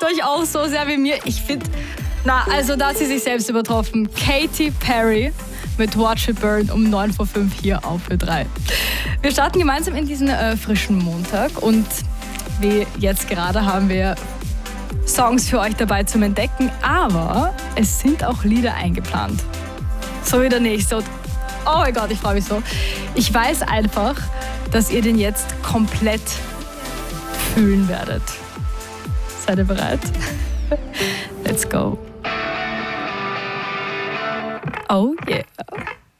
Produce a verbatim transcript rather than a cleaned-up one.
euch auch so sehr wie mir? Ich finde, na, also da hat sie sich selbst übertroffen. Katy Perry mit Watch It Burn um neun vor fünf hier auf Ö drei. Wir starten gemeinsam in diesen äh, frischen Montag und wie jetzt gerade haben wir Songs für euch dabei zum Entdecken, aber es sind auch Lieder eingeplant. So wie der nächste. Und oh mein Gott, ich freue mich so. Ich weiß einfach, dass ihr den jetzt komplett fühlen werdet. Seid ihr bereit? Let's go. Oh yeah.